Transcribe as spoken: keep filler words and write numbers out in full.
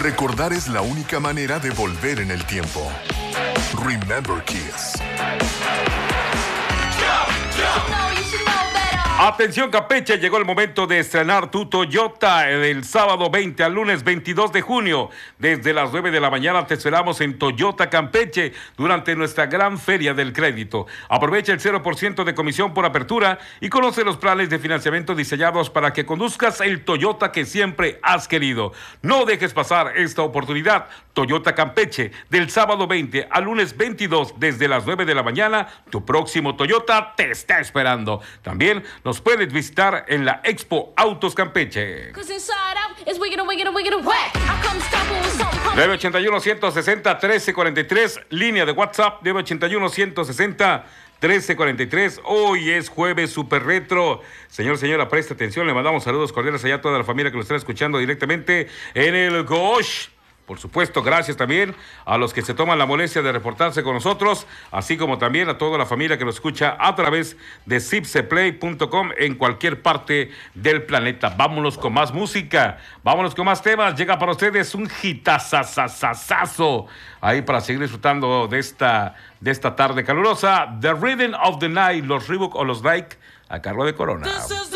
Recordar es la única manera de volver en el tiempo. Remember Kiss. Atención Campeche, llegó el momento de estrenar tu Toyota del sábado veinte al lunes veintidós de junio. Desde las nueve de la mañana te esperamos en Toyota Campeche durante nuestra gran feria del crédito. Aprovecha el cero por ciento de comisión por apertura y conoce los planes de financiamiento diseñados para que conduzcas el Toyota que siempre has querido. No dejes pasar esta oportunidad. Toyota Campeche, del sábado veinte al lunes veintidós desde las nueve de la mañana, tu próximo Toyota te está esperando. También nos puedes visitar en la Expo Autos Campeche. nueve ochenta y uno, ciento sesenta, trece cuarenta y tres, línea de WhatsApp nueve ochenta y uno, ciento sesenta, trece cuarenta y tres. Hoy es jueves super retro. Señor, señora, preste atención. Le mandamos saludos cordiales allá a toda la familia que nos está escuchando directamente en el Gosh. Por supuesto, gracias también a los que se toman la molestia de reportarse con nosotros, así como también a toda la familia que nos escucha a través de zipseplay punto com en cualquier parte del planeta. Vámonos con más música, vámonos con más temas. Llega para ustedes un hitazazazazazo ahí para seguir disfrutando de esta, de esta tarde calurosa. The Rhythm of the Night, los Reebok o los Nike a cargo de Corona.